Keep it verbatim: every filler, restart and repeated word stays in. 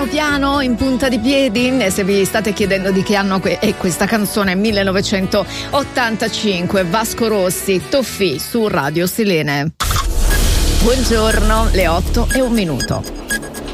Piano in punta di piedi, e se vi state chiedendo di che anno è questa canzone, millenovecentottantacinque, Vasco Rossi, Toffì su Radio Silene. Buongiorno, le otto e un minuto.